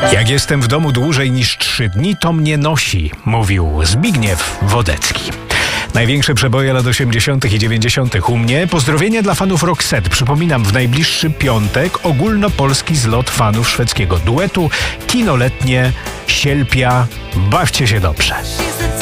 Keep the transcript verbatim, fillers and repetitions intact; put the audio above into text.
Jak jestem w domu dłużej niż trzy dni, to mnie nosi, mówił Zbigniew Wodecki. Największe przeboje lat osiemdziesiątych i dziewięćdziesiątych u mnie. Pozdrowienia dla fanów Roxette. Przypominam, w najbliższy piątek ogólnopolski zlot fanów szwedzkiego duetu. Kino letnie Sielpia. Bawcie się dobrze.